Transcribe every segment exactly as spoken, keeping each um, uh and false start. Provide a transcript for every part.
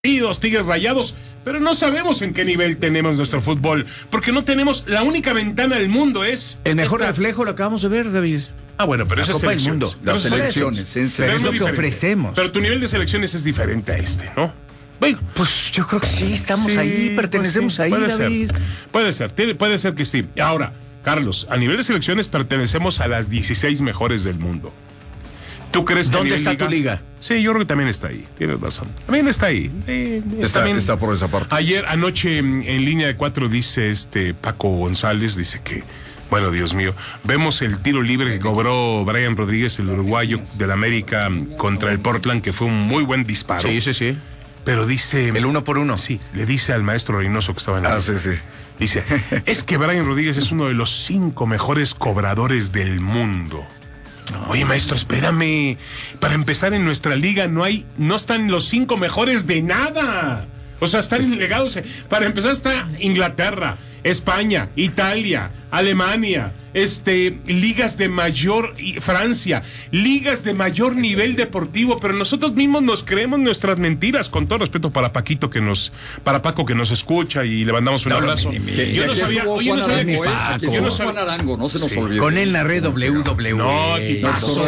Tigres Rayados, pero no sabemos en qué nivel tenemos nuestro fútbol, porque no tenemos, la única ventana del mundo es... El mejor esta... reflejo lo acabamos de ver, David. Ah, bueno, pero eso es selecciones. Las selecciones, en pero es lo que ofrecemos. Pero tu nivel de selecciones es diferente a este, ¿no? Bueno, pues yo creo que sí, estamos sí, ahí, pertenecemos pues sí, ahí, puede David. Ser, puede ser, tiene, puede ser que sí. Ahora, Carlos, a nivel de selecciones pertenecemos a las dieciséis mejores del mundo. ¿Tú crees que ¿Dónde está liga? tu liga? Sí, yo creo que también está ahí. Tienes razón. También está ahí. Sí, está, también... está por esa parte. Ayer, anoche, en, en línea de cuatro, dice este Paco González, dice que, bueno, Dios mío, vemos el tiro libre que cobró Brian Rodríguez, el uruguayo del América, contra el Portland, que fue un muy buen disparo. Sí, sí, sí. Pero dice... El uno por uno. Sí, le dice al maestro Reynoso que estaba en la... Ah, sí, sí. Dice, es que Brian Rodríguez es uno de los cinco mejores cobradores del mundo. Oye, maestro, espérame. Para empezar, en nuestra liga no hay, no están los cinco mejores de nada. O sea, están legados. Para empezar está Inglaterra, España, Italia, Alemania, este, ligas de mayor, Francia, ligas de mayor nivel deportivo, pero nosotros mismos nos creemos nuestras mentiras, con todo respeto para Paquito que nos, para Paco que nos escucha y le mandamos un no, abrazo. No, que, yo no sabía, oye, no sabía que Paco, yo no sabía Arango, no se nos sí. olvide. Con él narré W W E. No, quitazo,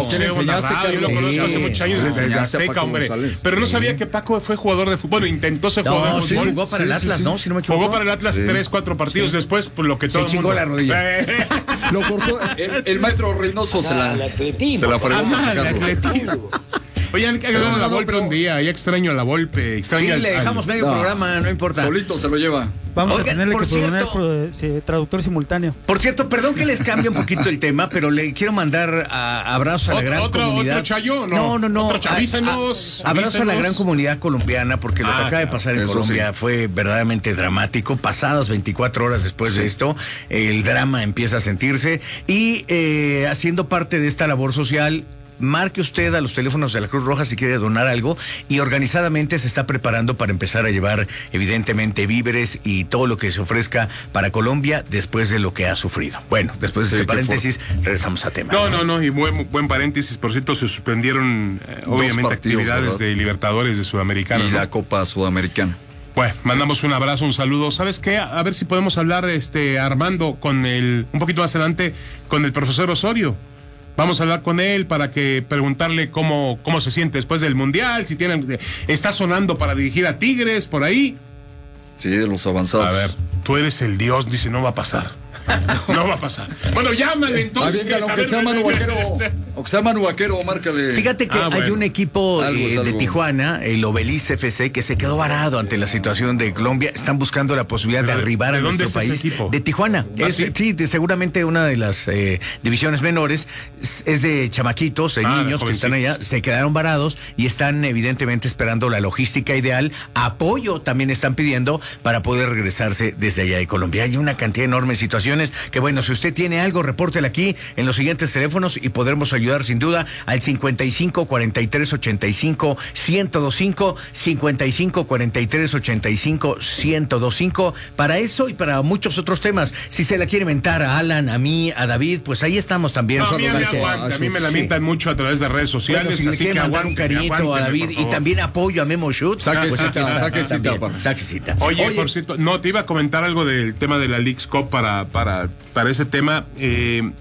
yo lo conozco hace muchos años desde Azteca, hombre. Pero no sabía que Paco fue jugador de fútbol, bueno, intentó ser jugador de fútbol. Jugó para el Atlas, ¿no? Si no me equivoco. Jugó para el Atlas tres, cuatro partidos después, por lo que todo se chingó la rodilla. Lo cortó, el, el maestro Reynoso se la, se la fregó. Ah, el atletismo. Oye, hay que agarrar a la Volpe un día, ya extraño a la Volpe. Extraño sí, al, le dejamos al... medio no, programa, no importa. Solito se lo lleva. Vamos Oiga, a tenerle por que cierto, poner pro, traductor simultáneo. Por cierto, perdón que les cambie un poquito el tema, pero le quiero mandar a, abrazo a la gran ¿Otro, comunidad. ¿Otro chayo? No, no, no. no. Otro chavízanos, a, a, abrazo a la gran comunidad colombiana, porque lo ah, que acaba de pasar en Colombia sí. fue verdaderamente dramático. Pasadas veinticuatro horas después sí. de esto, el drama empieza a sentirse. Y eh, haciendo parte de esta labor social, marque usted a los teléfonos de la Cruz Roja si quiere donar algo, y organizadamente se está preparando para empezar a llevar evidentemente víveres y todo lo que se ofrezca para Colombia después de lo que ha sufrido. Bueno, después de sí, este paréntesis for... regresamos a tema. No, no, no, y buen, buen paréntesis. Por cierto, se suspendieron eh, obviamente partidos, actividades ¿verdad? de Libertadores de Sudamericana. Y ¿no? la Copa Sudamericana. Bueno, mandamos un abrazo, un saludo. ¿Sabes qué? A ver si podemos hablar, este, Armando, con el, un poquito más adelante, con el profesor Osorio. Vamos a hablar con él para que preguntarle cómo, cómo se siente después del Mundial, si tienen, está sonando para dirigir a Tigres por ahí. Sí, de los avanzados. A ver, tú eres el Dios, dice, no va a pasar. No va a pasar. Bueno, llámale entonces. Ah, aunque sea Manu Vaquero, aunque sea Manu Vaquero, márcale. Fíjate que ah, hay bueno. un equipo algo eh, de Tijuana, el Obelis F C, que se quedó varado ante la situación de Colombia. Están buscando la posibilidad de, de arribar ¿de a dónde nuestro es país. Ese equipo? De Tijuana. ¿Ah, es, sí? sí, de, seguramente una de las eh, divisiones menores. Es, es de chamaquitos, de ah, niños que están allá. Se quedaron varados y están evidentemente esperando la logística ideal. Apoyo también están pidiendo para poder regresarse desde allá de Colombia. Hay una cantidad enorme de situaciones que, bueno, si usted tiene algo, repórtela aquí en los siguientes teléfonos y podremos ayudar sin duda al cincuenta y cinco, cuarenta y tres, ochenta y cinco, ciento veinticinco, cincuenta y cinco, cuarenta y tres, ochenta y cinco, ciento veinticinco. Para eso y para muchos otros temas, si se la quiere mentar a Alan, a mí, a David, pues ahí estamos también. No, a mí me aguanta, a mí me la mientan sí. mucho a través de redes sociales. Bueno, si así le quiere que mandar aguante, un cariñito a David y también apoyo a Memo Schutz. Saque pues cita, saque cita, saque cita. Oye, Oye, por cierto, no, te iba a comentar algo del tema de la Leagues Cup para, para, para ese tema. Eh,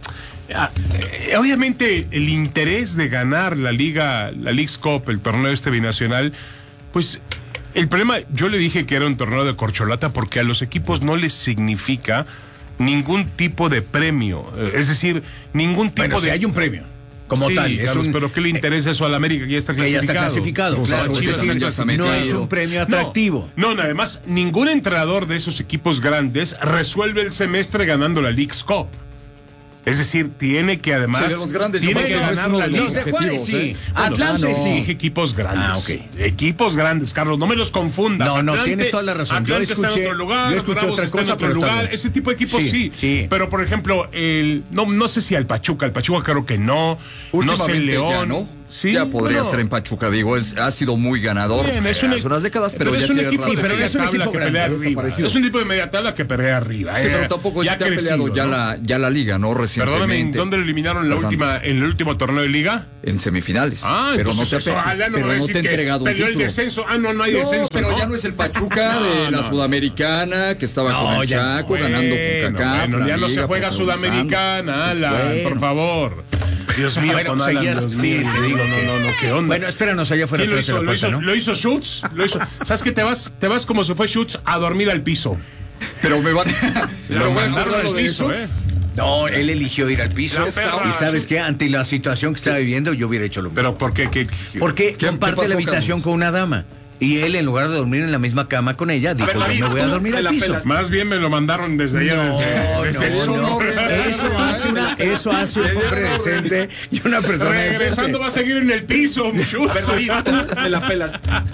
eh, obviamente el interés de ganar la liga, la Leagues Cup, el torneo este binacional, pues el problema, yo le dije que era un torneo de corcholata porque a los equipos no les significa ningún tipo de premio, es decir, ningún tipo bueno, de... si hay un premio. Como sí, tal, es Carlos, un, pero ¿qué le interesa eso al América que ya está clasificado? Que ya está clasificado, claro, Chivas es decir, clasificado. no es un premio atractivo. No, no, además, ningún entrenador de esos equipos grandes resuelve el semestre ganando la Leagues Cup. Es decir, tiene que además sí, los grandes, tiene que ganar la liga. Los de Juárez sí, ¿eh? Atlante no, sí. Dije equipos grandes. Ah, okay. Equipos grandes, Carlos, no me los confundas. No, no, Atlante, tienes toda la razón. Atlante yo escuché, está en otro lugar, yo escuché Bravos otra está cosa, en otro pero lugar. Ese tipo de equipos sí, sí, sí. Pero por ejemplo, el no no sé si al Pachuca, al Pachuca creo que no. No sé el León. ¿no? sí. Ya podría bueno. ser en Pachuca, digo, es, ha sido muy ganador Bien, es un, hace unas décadas, pero, pero ya es un tiene equipo rato. de pero media es un tabla equipo que pelea grande, arriba. desaparecido. Es un tipo de media tabla que pelea arriba. Sí, eh. pero tampoco ya, ha te ha peleado crecido, ya, ¿no? la, ya la liga, ¿no? Recientemente. Perdóname, ¿dónde lo eliminaron en, la Perdón. última, en el último torneo de liga? En semifinales. Ah, pero no entonces te, eso, ha, ojalá no pero me va a no decir te ha que entregado un peleó el título. descenso. Ah, no, no hay No, descenso. pero ¿no? ya no es el Pachuca No, de la no. Sudamericana, que estaba No, con el ya Chaco, Bueno, ganando con CACAF. bueno, la ya no se liga, juega protagonizando. Sudamericana, Alan, Bueno. por favor. Dios mío, Bueno, con pues Alan, seguías- Dios sí, mío. te digo no, que- no, no, no, ¿qué onda? Bueno, espéranos allá afuera ¿Quién lo atrás de la hizo? ¿Lo puerta, hizo, ¿no? lo hizo Schutz? Lo hizo. ¿Sabes qué? Te vas, te vas como si fue Schutz a dormir al piso. Pero me van Lo pero bueno, mandaron lo al de piso, ¿eh? Schutz. No, él eligió ir al piso. La perra. Y sabes qué, ante la situación que estaba viviendo, yo hubiera hecho lo mismo. Pero ¿por qué? ¿Qué, qué? Porque ¿Qué- comparte qué pasó, la habitación Carlos? con una dama. Y él, en lugar de dormir en la misma cama con ella, dijo, ver, yo David, me voy a tú dormir te al la piso. pelas. Más bien me lo mandaron desde allá. No, desde, desde no, el no. sur. Eso hace una, eso hace un hombre decente y una persona Regresando decente. va a seguir en el piso, Schutz. Me la pelas.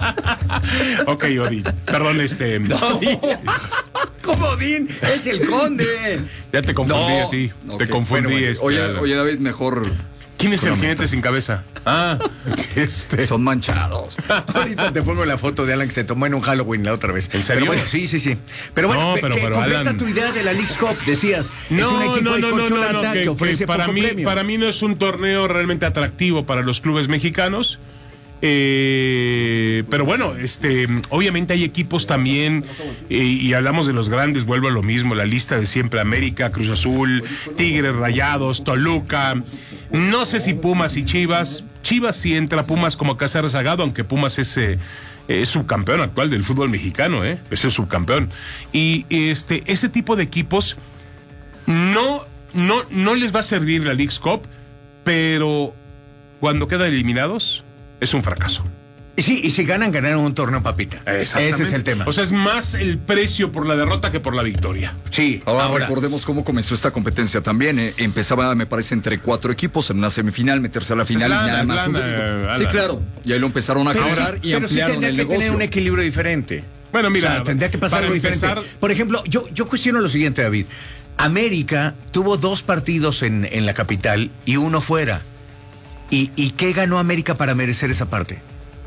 Ok, Odi. Perdón, este. ¿Cómo, Din? Es el conde. Ya te confundí No. a ti. Ok, Te confundí. bueno, este, oye, Alan. oye, David, mejor ¿Quién es el Perdón. jinete sin cabeza? Ah, este. son manchados. Ahorita te pongo la foto de Alan que se tomó en un Halloween la otra vez. ¿En serio? Pero bueno, sí, sí, sí. Pero bueno, No, pe- pero- que pero completa Alan- tu idea de la Leagues Cup. Decías, es un No, equipo no, de no, no, no, corcholata no, que, que, ofrece que para poco mí, premio. para mí no es un torneo realmente atractivo para los clubes mexicanos. Eh, pero bueno, este, obviamente hay equipos también, eh, y hablamos de los grandes, vuelvo a lo mismo, la lista de siempre: América, Cruz Azul, Tigres, Rayados, Toluca. No sé si Pumas y Chivas. Chivas sí entra, Pumas como casa rezagado, aunque Pumas es, eh, es subcampeón actual del fútbol mexicano, ¿eh? Ese es subcampeón. Y este, ese tipo de equipos no, no, no les va a servir la Leagues Cup, pero cuando quedan eliminados es un fracaso. Y sí, y si ganan, ganaron un torneo papita. Exactamente. Ese es el tema. O sea, es más el precio por la derrota que por la victoria. Sí, Ahora, ahora, recordemos cómo comenzó esta competencia también. eh. Empezaba, me parece, entre cuatro equipos en una semifinal, meterse a la final lana, y nada es más. lana, un poquito. Alan. Sí, claro. Y ahí lo empezaron a pero, cobrar sí, y pero sí ampliaron tendría el que negocio. tener un equilibrio diferente. Bueno, mira, o sea, tendría que pasar para algo empezar- diferente. Por ejemplo, yo, yo cuestiono lo siguiente, David. América tuvo dos partidos en, en la capital y uno fuera. ¿Y, ¿Y qué ganó América para merecer esa parte?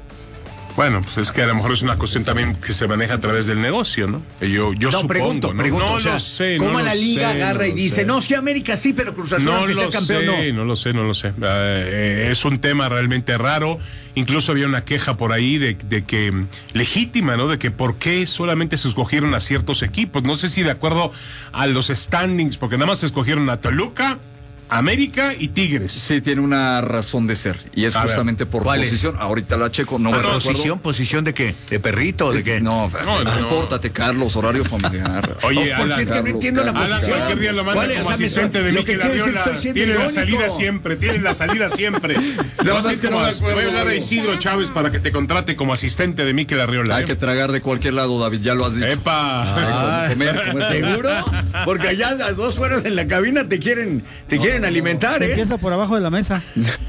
Bueno, pues es que a lo mejor es una cuestión también que se maneja a través del negocio, ¿no? Yo, yo No, supongo, pregunto, ¿no? pregunto. No o sea, lo sé, ¿cómo no la lo liga sé, agarra no y lo dice, sé. no, sí, América sí, pero Cruz Azul, No aunque sea lo campeón, sé, no? no lo sé, no lo sé. Eh, es un tema realmente raro. Incluso había una queja por ahí de, de que, legítima, ¿no? De que por qué solamente se escogieron a ciertos equipos. No sé si de acuerdo a los standings, porque nada más se escogieron a Toluca, América y Tigres. Sí, tiene una razón de ser. Y es A ver, justamente por ¿cuál es? posición. Ahorita la checo, no me Ah, no, recuerdo. ¿Posición? ¿Posición de qué? ¿De perrito o de qué? No, No, no, no. compórtate, Carlos, horario familiar. Oye, Oh, ¿por qué? Alan, Es que no entiendo la Alan, posición. cualquier día lo manda ¿Cuál es? como O sea, me asistente de lo que Mikel quiere decir Arriola. que estoy siendo Tiene la irónico. salida siempre, tiene la salida siempre. La No verdad sé es que cómo no me as- voy a acuerdo, hablar a David. Isidro Chávez para que te contrate como asistente de Mikel Arriola. Hay ¿eh? que tragar de cualquier lado, David, ya lo has dicho. ¡Epa! Ah, Comer, como es- ¿seguro? Porque allá las dos fueras en la cabina te quieren, te quieren alimentar, ¿eh? Empieza por abajo de la mesa.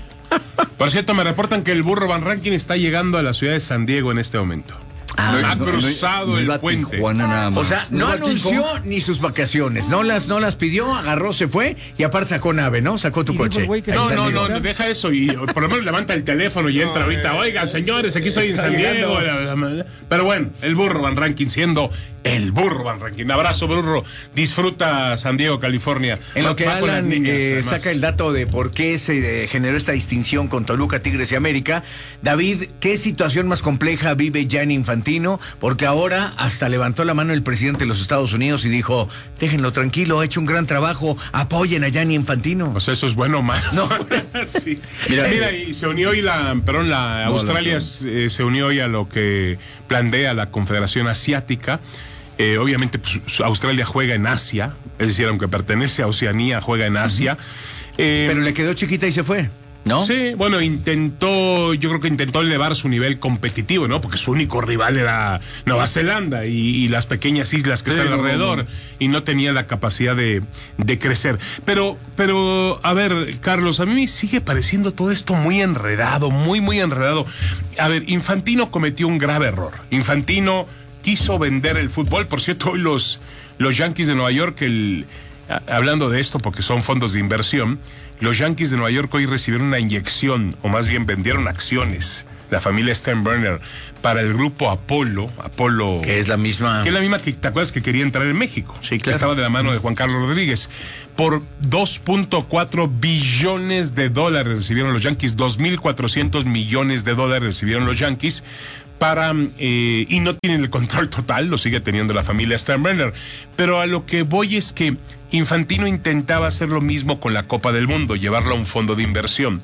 Por cierto, me reportan que el burro Van Rankin está llegando a la ciudad de San Diego en este momento. Ah, ha cruzado el iba a puente. Tijuana nada más. O sea, no iba a anunció Tijuana. ni sus vacaciones, no las, no las pidió, agarró, se fue y aparte sacó nave, ¿no? Sacó tu Y dijo coche. el güey que en No, San no, Diego. no, no, deja eso y por lo menos levanta el teléfono y entra ahorita. Oigan, señores, aquí estoy en Está San Diego. llegando. La- la- la- Pero bueno, el burro Van Rankin siendo el burro Van Rankin. Abrazo, burro. Disfruta San Diego, California. En lo Va- que va con las Alan niñas, eh, además. saca el dato de por qué se eh, generó esta distinción con Toluca, Tigres y América, David, ¿qué situación más compleja vive Gianni Infantino? Porque ahora hasta levantó la mano el presidente de los Estados Unidos y dijo, déjenlo tranquilo, ha hecho un gran trabajo, apoyen a Gianni Infantino. O sea, eso es bueno o malo. No. Sí. Mira, Mira, y se unió hoy la, perdón, la No, Australia no, no. eh, se unió hoy a lo que plantea la Confederación Asiática. Eh, obviamente, pues, Australia juega en Asia, es decir, aunque pertenece a Oceanía, juega en Asia. Eh, Pero le quedó chiquita y se fue, ¿no? Sí, bueno, intentó, yo creo que intentó elevar su nivel competitivo, ¿no? Porque su único rival era Nueva Zelanda y, y las pequeñas islas que Sí, están no, alrededor, no. y no tenía la capacidad de, de crecer. Pero, pero, a ver, Carlos, a mí me sigue pareciendo todo esto muy enredado, muy, muy enredado. A ver, Infantino cometió un grave error. Infantino quiso vender el fútbol. Por cierto, hoy los, los Yankees de Nueva York, el a, hablando de esto, porque son fondos de inversión, los Yankees de Nueva York hoy recibieron una inyección, o más bien vendieron acciones, la familia Steinbrenner, para el grupo Apolo, Apolo... Que es la misma... Que es la misma que, ¿te acuerdas que quería entrar en México? Sí, claro. Estaba de la mano de Juan Carlos Rodríguez. Por dos punto cuatro billones de dólares recibieron los Yankees, dos mil cuatrocientos millones de dólares recibieron los Yankees, para eh, y no tienen el control total, lo sigue teniendo la familia Steinbrenner. Pero a lo que voy es que Infantino intentaba hacer lo mismo con la Copa del Mundo, llevarla a un fondo de inversión.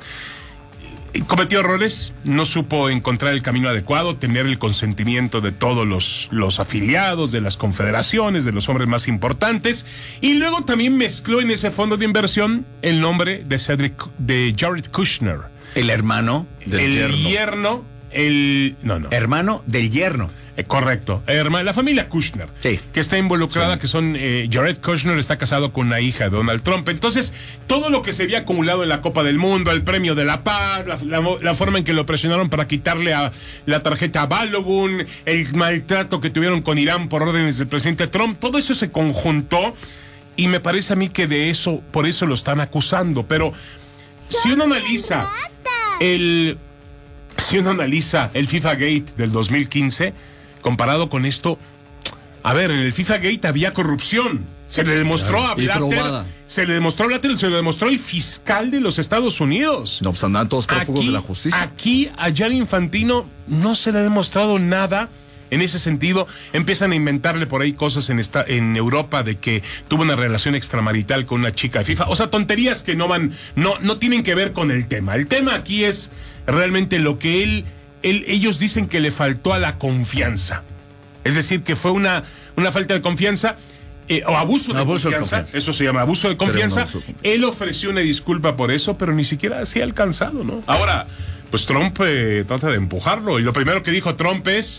Cometió errores, no supo encontrar el camino adecuado, tener el consentimiento de todos los, los afiliados, de las confederaciones, de los hombres más importantes, y luego también mezcló en ese fondo de inversión el nombre de Cedric, de Jared Kushner. El hermano del el yerno. yerno, el... No, no. Hermano del yerno. Eh, correcto. Herma, la familia Kushner, sí, que está involucrada, sí. que son... Eh, Jared Kushner está casado con una hija de Donald Trump. Entonces, todo lo que se había acumulado en la Copa del Mundo, el premio de la paz, la, la, la forma en que lo presionaron para quitarle a la tarjeta a Balogun, el maltrato que tuvieron con Irán por órdenes del presidente Trump, todo eso se conjuntó y me parece a mí que de eso, por eso lo están acusando. Pero si uno analiza el... Si uno analiza el FIFA Gate del dos mil quince... comparado con esto, a ver, en el FIFA Gate había corrupción. Se le demostró claro, a Blatter, se le demostró a Blatter, se le demostró al fiscal de los Estados Unidos. No obstante, pues todos prófugos aquí, de la justicia. Aquí a Gianni Infantino no se le ha demostrado nada. En ese sentido, empiezan a inventarle por ahí cosas en esta, en Europa de que tuvo una relación extramarital con una chica de FIFA. O sea, tonterías que no van, no, no tienen que ver con el tema. El tema aquí es realmente lo que él, él, ellos dicen que le faltó a la confianza. Es decir, que fue una, una falta de confianza. Eh, o abuso, de, abuso confianza, de confianza, eso se llama abuso de confianza. Abuso de confianza. Él ofreció una disculpa por eso, pero ni siquiera se ha alcanzado, ¿no? Ahora, pues Trump eh, trata de empujarlo, y lo primero que dijo Trump es: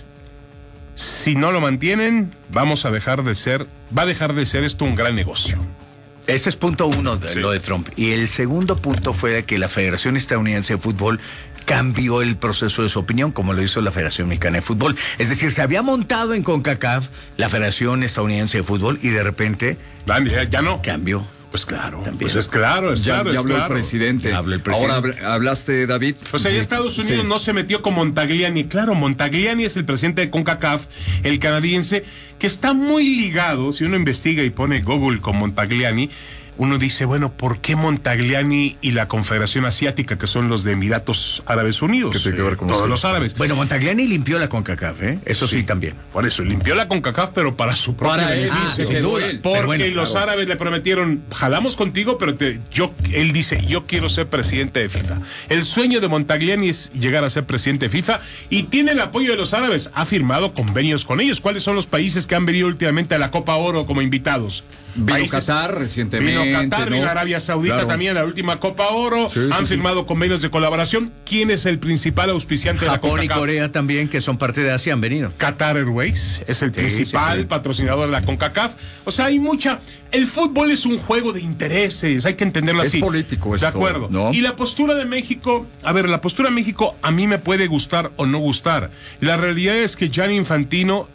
si no lo mantienen, vamos a dejar de ser, va a dejar de ser esto un gran negocio. Ese es punto uno de sí. lo de Trump. Y el segundo punto fue que la Federación Estadounidense de Fútbol cambió el proceso de su opinión, como lo hizo la Federación Mexicana de Fútbol. Es decir, se había montado en CONCACAF la Federación Estadounidense de Fútbol y de repente ya, ya no cambió. Pues claro, También. pues es claro, es ya, claro, ya es habló claro. el presidente. Habló el presidente. Ahora hablaste, David. O sea, ya Estados Unidos sí. no se metió con Montagliani. Claro, Montagliani es el presidente de CONCACAF, el canadiense, que está muy ligado. Si uno investiga y pone Google con Montagliani, uno dice, bueno, ¿por qué Montagliani y la Confederación Asiática, que son los de Emiratos Árabes Unidos? ¿Qué tiene que ver con eh, todos eso? los árabes. Bueno, Montagliani limpió la CONCACAF, ¿eh? Eso sí, sí también. Por eso, limpió la CONCACAF, pero para su propio para beneficio. Él, ah, sin duda. Porque bueno, los claro. árabes le prometieron, jalamos contigo, pero te, yo, él dice, yo quiero ser presidente de FIFA. El sueño de Montagliani es llegar a ser presidente de FIFA y tiene el apoyo de los árabes. Ha firmado convenios con ellos. ¿Cuáles son los países que han venido últimamente a la Copa Oro como invitados? Vino Países, Qatar recientemente. Vino Qatar, ¿no? vino Arabia Saudita claro. también, la última Copa Oro. Sí, han sí, firmado sí. convenios de colaboración. ¿Quién es el principal auspiciante de la Japón y CONCACAF? Corea también, que son parte de Asia, han venido. Qatar Airways es el Sí, principal sí, sí. patrocinador de la CONCACAF. O sea, hay mucha... El fútbol es un juego de intereses, hay que entenderlo Es así. político esto, de acuerdo. ¿no? Y la postura de México, a ver, la postura de México a mí me puede gustar o no gustar. La realidad es que Gianni Infantino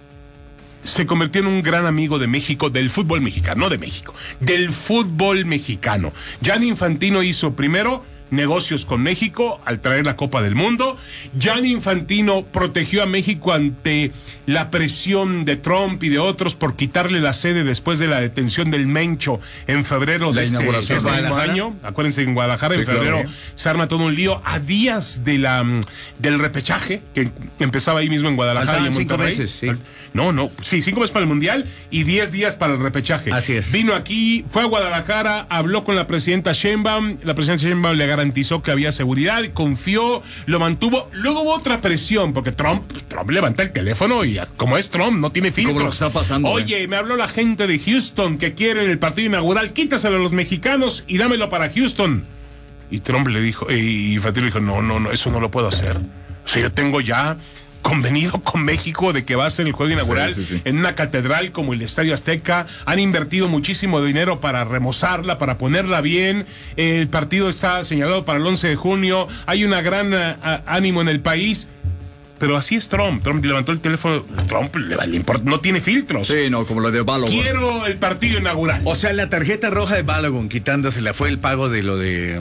se convirtió en un gran amigo de México, del fútbol mexicano, no de México, del fútbol mexicano. Gianni Infantino hizo primero negocios con México al traer la Copa del Mundo. Gianni Infantino protegió a México ante la presión de Trump y de otros por quitarle la sede después de la detención del Mencho en febrero La de este, inauguración. este mismo Guadalajara. año. Acuérdense, en Guadalajara, Sí, en febrero, claro. se arma todo un lío a días de la, del repechaje que empezaba ahí mismo en Guadalajara y en Faltaban cinco Monterrey. meses, sí. No, no, sí, cinco meses para el Mundial y diez días para el repechaje. Así es. Vino aquí, fue a Guadalajara, habló con la presidenta Sheinbaum, la presidenta Sheinbaum le garantizó que había seguridad, confió, lo mantuvo. Luego hubo otra presión, porque Trump, Trump levanta el teléfono y como es Trump, no tiene filtros. Como lo que está pasando, Oye, eh. me habló la gente de Houston que quieren el partido inaugural, quítaselo a los mexicanos y dámelo para Houston. Y Trump le dijo, y Infantino dijo, no, no, no, eso no lo puedo hacer. O sea, yo tengo ya convenido con México de que va a ser el juego inaugural sí, sí, sí. en una catedral como el Estadio Azteca. Han invertido muchísimo dinero para remozarla, para ponerla bien. El partido está señalado para el once de junio. Hay una gran uh, ánimo en el país. pero así es Trump. Trump levantó el teléfono. Trump le, le importa, no tiene filtros. Sí, no, como lo de Balogun. Quiero el partido inaugural. O sea, la tarjeta roja de Balogun quitándosela fue el pago de lo de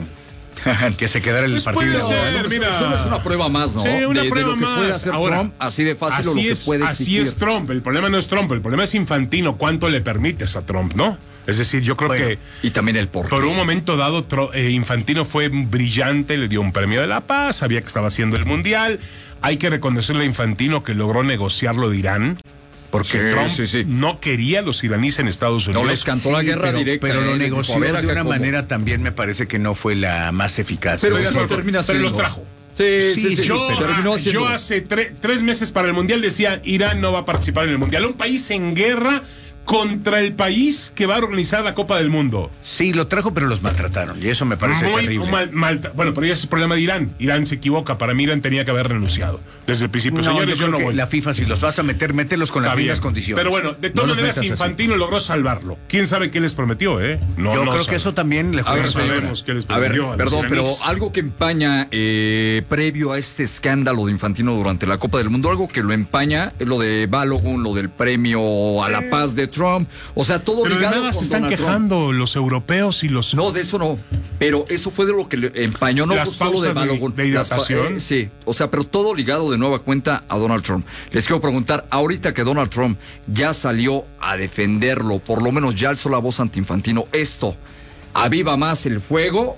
que se quedara en el pues partido. Puede ser, no, mira. Solo es una prueba más, ¿no? Sí, una de, prueba de lo que más. puede hacer Ahora, Trump, así de fácil, o así lo que es, puede así exigir. es Trump. El problema no es Trump, el problema es Infantino. ¿Cuánto le permites a Trump, no? Es decir, yo creo Bueno, que y también el por por un momento dado, Tro- eh, Infantino fue brillante, le dio un premio de la paz, sabía que estaba haciendo el mundial. Hay que reconocerle a Infantino que logró negociar lo de Irán, porque Sí, Trump sí, sí. no quería a los iraníes en Estados Unidos. No les cantó la guerra pero, directa. pero eh, lo les dijo, negoció a ver, de acá una cómo. manera también me parece que no fue la más eficaz. Pero Estoy de eso acuerdo, termina pero siendo. los trajo. Sí, sí, Sí, sí. Yo, pero terminó ah, siendo- yo hace tre- tres meses para el Mundial decía, Irán no va a participar en el Mundial. Un país en guerra contra el país que va a organizar la Copa del Mundo. Sí, lo trajo, pero los maltrataron. Y eso me parece Muy terrible. mal, mal- bueno, pero ya es el problema de Irán. Irán se equivoca. Para mí Irán tenía que haber renunciado. Desde el principio, No, señores, yo yo creo no que voy. la FIFA, si los vas a meter, mételos con las Está mismas bien. condiciones. Pero bueno, de todas No los maneras, metas así. Infantino logró salvarlo. ¿Quién sabe qué les prometió, eh? No, Yo no creo sabe. que eso también le A juega ver, en contra. sabemos qué les A ver, perdió a los perdón, pero iraníes. algo que empaña eh, previo a este escándalo de Infantino durante la Copa del Mundo, algo que lo empaña es lo de Balogun, lo del premio a la paz de Trump, o sea, todo Pero de ligado nada con se están Donald Trump. quejando los europeos y los... No, de eso no. Pero eso fue de lo que le empañó, no Las fue solo de pausas de- Balogun. de Las pa- hidratación. eh, sí, o sea, pero todo ligado de nueva cuenta a Donald Trump. Les quiero preguntar, ahorita que Donald Trump ya salió a defenderlo, por lo menos ya alzó la voz ante Infantino, ¿esto aviva más el fuego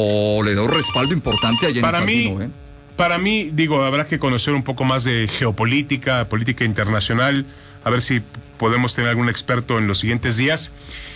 o le da un respaldo importante a Para Infantino? mí, eh? para mí, digo, habrá que conocer un poco más de geopolítica, política internacional, a ver si podemos tener algún experto en los siguientes días.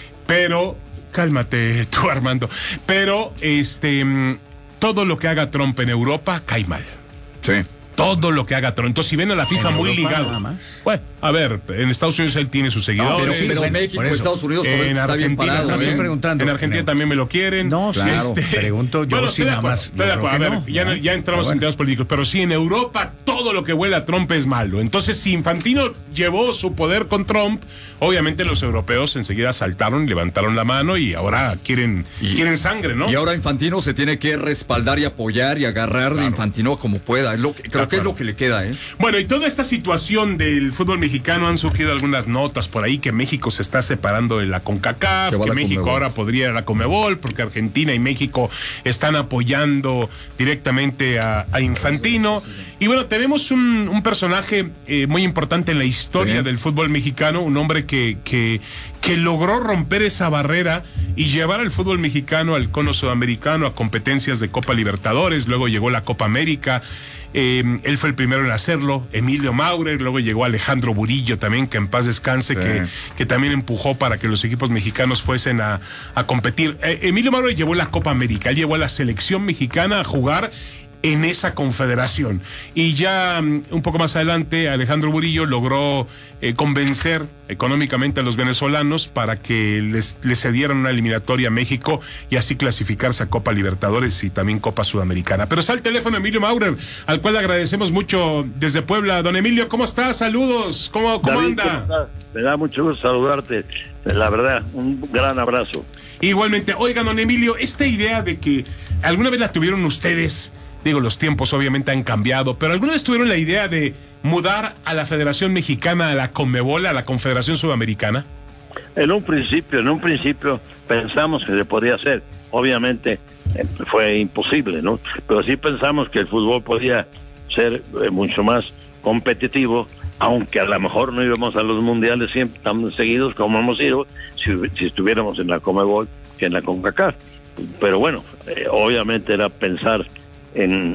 Pero, cálmate tú, Armando. Pero, este, mm, todo lo que haga Trump en Europa cae mal. Sí. Todo lo que haga Trump. Entonces, si ven a la FIFA ¿En muy Europa ligado. nada más? Bueno, a ver, en Estados Unidos él tiene sus seguidores. Pero, sí, pero bueno, México, por eso. Estados Unidos, por En eso está bien Argentina parado. no también, estoy ¿eh? preguntando. en Argentina En- también me lo quieren. No, claro, pregunto yo estoy si de nada acuerdo, más, estoy yo de creo acuerdo. que A ver, no, ya, ¿no? ya entramos Pero en bueno. temas políticos, pero sí, en Europa todo lo que huele a Trump es malo. Entonces, si Infantino llevó su poder con Trump, obviamente los europeos enseguida saltaron, levantaron la mano y ahora quieren, Y- quieren sangre, ¿no? Y ahora Infantino se tiene que respaldar y apoyar y agarrar de Infantino como pueda. Es lo que, creo que es lo que le queda, ¿eh? Bueno, y toda esta situación del fútbol mexicano han surgido algunas notas por ahí que México se está separando de la CONCACAF, Que va a que la México Conmebol. ahora podría ir a la Conmebol, porque Argentina y México están apoyando directamente a, a Infantino. Y bueno, tenemos un, un personaje eh, muy importante en la historia Sí. del fútbol mexicano, un hombre que, que, que logró romper esa barrera y llevar al fútbol mexicano al cono sudamericano, a competencias de Copa Libertadores, luego llegó la Copa América. Eh, él fue el primero en hacerlo, Emilio Maurer, luego llegó Alejandro Burillo también, que en paz descanse, Sí. que, que también empujó para que los equipos mexicanos fuesen a, a competir. Eh, Emilio Maurer llevó la Copa América, él llevó a la selección mexicana a jugar en esa confederación. Y ya um, un poco más adelante, Alejandro Burillo logró eh, convencer económicamente a los venezolanos para que les, les cedieran una eliminatoria a México y así clasificarse a Copa Libertadores y también Copa Sudamericana. Pero está el teléfono Emilio Maurer, al cual le agradecemos mucho desde Puebla. Don Emilio, ¿cómo está? Saludos. ¿Cómo, cómo David, anda? ¿cómo estás? Me da mucho gusto saludarte. La verdad, un gran abrazo. Igualmente, oigan, don Emilio, esta idea de que alguna vez la tuvieron ustedes, digo, los tiempos obviamente han cambiado, pero alguna vez tuvieron la idea de mudar a la Federación Mexicana a la Conmebol, a la Confederación Sudamericana. En un principio, en un principio pensamos que se podía hacer. Obviamente eh, fue imposible, ¿no? Pero sí pensamos que el fútbol podía ser eh, mucho más competitivo, aunque a lo mejor no íbamos a los mundiales siempre tan seguidos como hemos ido si, si estuviéramos en la Conmebol que en la CONCACAF. Pero bueno, eh, obviamente era pensar en,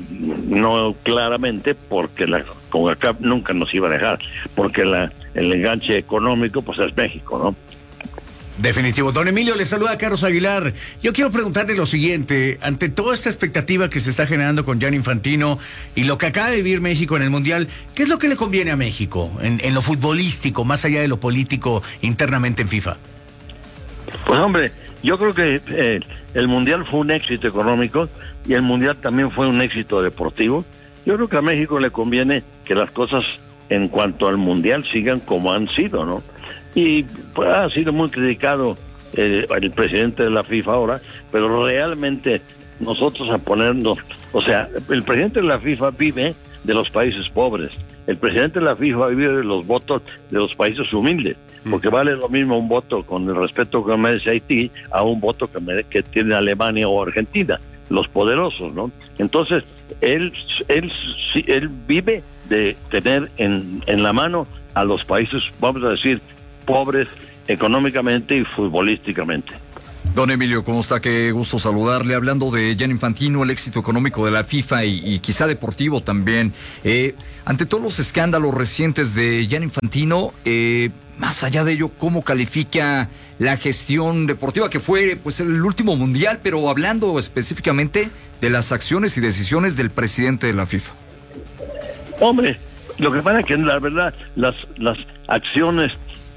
en no claramente, porque la CONCACAF nunca nos iba a dejar, porque la, el enganche económico pues es México, ¿no? Definitivo. Don Emilio, le saluda a Carlos Aguilar. Yo quiero preguntarle lo siguiente, ante toda esta expectativa que se está generando con Gianni Infantino y lo que acaba de vivir México en el Mundial, ¿qué es lo que le conviene a México en, en lo futbolístico, más allá de lo político internamente en FIFA? Pues hombre, yo creo que eh, el Mundial fue un éxito económico y el Mundial también fue un éxito deportivo. Yo creo que a México le conviene que las cosas en cuanto al Mundial sigan como han sido, ¿no? Y pues ha sido muy criticado eh, el presidente de la FIFA ahora, pero realmente nosotros a ponernos, o sea, el presidente de la FIFA vive de los países pobres. El presidente de la FIFA vive de los votos de los países humildes, porque vale lo mismo un voto con el respeto que merece Haití a un voto que, mere- que tiene Alemania o Argentina, los poderosos, ¿no? Entonces, él, él, sí, él vive de tener en, en la mano a los países, vamos a decir, pobres económicamente y futbolísticamente. Don Emilio, ¿cómo está? Qué gusto saludarle. Hablando de Gianni Infantino, el éxito económico de la FIFA y, y quizá deportivo también. Eh, ante todos los escándalos recientes de Gianni Infantino, eh, más allá de ello, ¿cómo califica la gestión deportiva que fue pues el último mundial, pero hablando específicamente de las acciones y decisiones del presidente de la FIFA? Hombre, lo que pasa es que la verdad las, las acciones,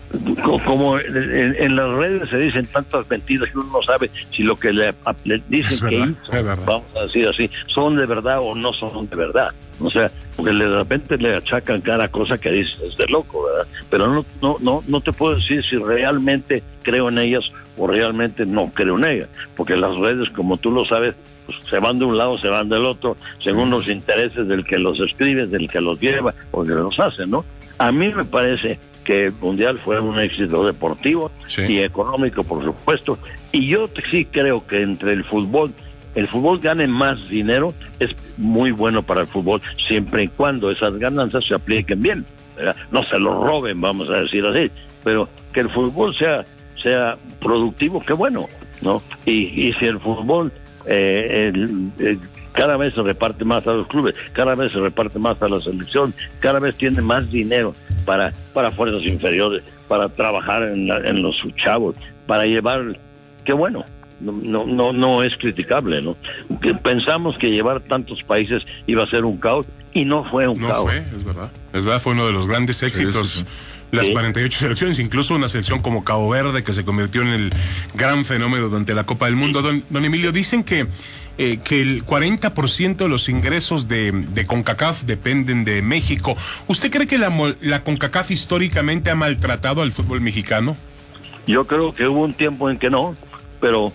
como en, en las redes se dicen tantas mentiras que uno no sabe si lo que le, le dicen que hizo, vamos a decir así, son de verdad o no son de verdad. O sea, porque de repente le achacan cada cosa que dices, es de loco, ¿verdad? Pero no, no, no, no te puedo decir si realmente creo en ellas o realmente no creo en ellas, porque las redes, como tú lo sabes, pues se van de un lado, se van del otro, según los intereses del que los escribe, del que los lleva o que los hace, ¿no? A mí me parece que el Mundial fue un éxito deportivo, sí, y económico, por supuesto, y yo sí creo que entre el fútbol, el fútbol gane más dinero, es muy bueno para el fútbol, siempre y cuando esas ganancias se apliquen bien, ¿verdad? No se lo roben, vamos a decir así, pero que el fútbol sea, sea productivo, qué bueno, ¿no? Y, y si el fútbol eh, el, el, cada vez se reparte más a los clubes, cada vez se reparte más a la selección, cada vez tiene más dinero para, para fuerzas inferiores, para trabajar en, la, en los chavos, para llevar, qué bueno, no, no, no es criticable, ¿no? Que pensamos que llevar tantos países iba a ser un caos y no fue un no caos. No fue, es verdad, es verdad, fue uno de los grandes éxitos. Sí, sí, sí. Las sí. cuarenta y ocho selecciones, incluso una selección como Cabo Verde que se convirtió en el gran fenómeno durante la Copa del Mundo. Don, don Emilio, dicen que Eh, que el cuarenta por ciento de los ingresos de, de CONCACAF dependen de México. ¿Usted cree que la, la CONCACAF históricamente ha maltratado al fútbol mexicano? Yo creo que hubo un tiempo en que no, pero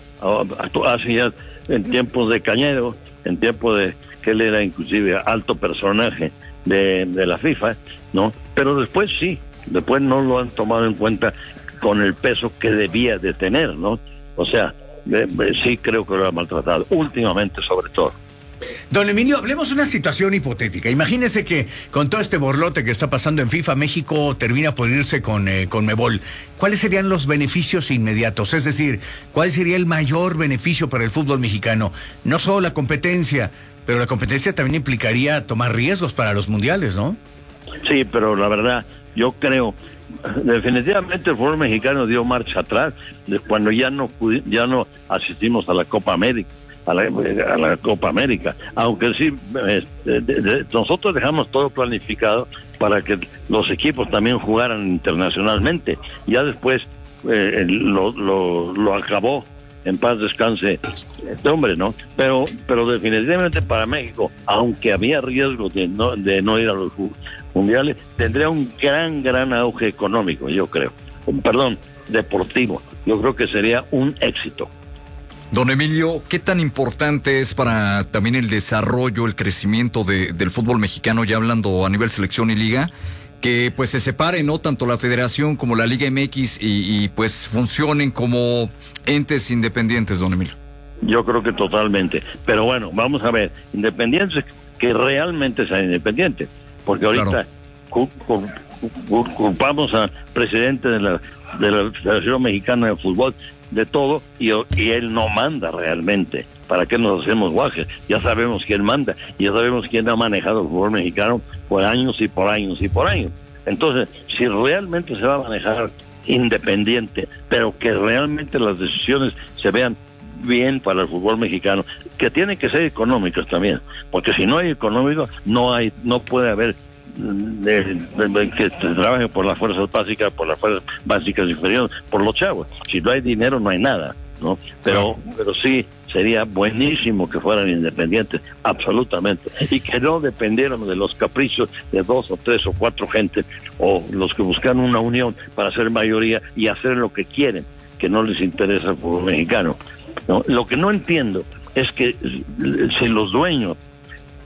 hace ya en tiempos de Cañero, en tiempos de que él era inclusive alto personaje de, de la FIFA, ¿no? Pero después sí, después no lo han tomado en cuenta con el peso que debía de tener, ¿no? O sea, Eh, eh, sí creo que lo ha maltratado, últimamente sobre todo. Don Emilio, hablemos de una situación hipotética. Imagínese que con todo este borlote que está pasando en FIFA, México termina por irse con eh, Conmebol. ¿Cuáles serían los beneficios inmediatos? Es decir, ¿cuál sería el mayor beneficio para el fútbol mexicano? No solo la competencia, pero la competencia también implicaría tomar riesgos para los mundiales, ¿no? Sí, pero la verdad, yo creo... definitivamente el fútbol mexicano dio marcha atrás de cuando ya no ya no asistimos a la Copa América, a la, a la Copa América, aunque sí eh, de, de, nosotros dejamos todo planificado para que los equipos también jugaran internacionalmente. Ya después eh, lo, lo, lo acabó, en paz descanse este hombre, ¿no? Pero pero definitivamente para México, aunque había riesgo de no de no ir a los mundiales, tendría un gran, gran auge económico, yo creo. Perdón, deportivo. Yo creo que sería un éxito. Don Emilio, ¿qué tan importante es para también el desarrollo, el crecimiento de, del fútbol mexicano, ya hablando a nivel selección y liga, que pues se separe, ¿no? Tanto la federación como la Liga M X y, y pues funcionen como entes independientes, don Emilio? Yo creo que totalmente. Pero bueno, vamos a ver, independientes que realmente sean independientes. Porque ahorita claro. cu- cu- cu- culpamos al presidente de la, de la Federación Mexicana de Fútbol de todo y, y él no manda realmente. ¿Para qué nos hacemos guajes? Ya sabemos quién manda, ya sabemos quién ha manejado el fútbol mexicano por años y por años y por años. Entonces, si realmente se va a manejar independiente, pero que realmente las decisiones se vean bien para el fútbol mexicano, que tienen que ser económicos también, porque si no hay económicos, no hay, no puede haber de, de, de, que se trabaje por las fuerzas básicas, por las fuerzas básicas inferiores, por los chavos. Si no hay dinero, no hay nada, ¿no? Pero, pero sí sería buenísimo que fueran independientes, absolutamente, y que no dependieran de los caprichos de dos o tres o cuatro gentes, o los que buscan una unión para ser mayoría y hacer lo que quieren, que no les interesa el fútbol mexicano. ¿No? Lo que no entiendo es que si los dueños